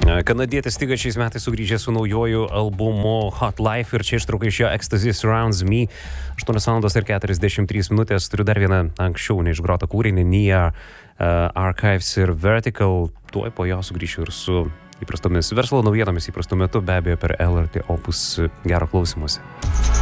Kanadietis Stiga šiais metais sugrįžė su naujoju albumu Hot Life ir čia ištrauka iš jo Ecstasy Surrounds Me. 8:43 minutės. Turiu dar vieną anksčiau neišgrotą kūrinį Nia Archives ir Vertical. Tuoj po jo sugrįšiu ir su įprastomis verslo naujienomis įprastu metu, be abejo per LRT Opus. Gero klausymosi.